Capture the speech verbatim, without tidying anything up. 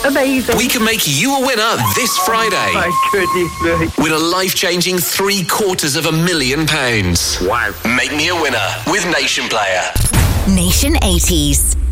Amazing. We can make you a winner this Friday. My goodness me. With a life-changing three quarters of a million pounds. Wow. Make me a winner with Nation Player. Nation eighties.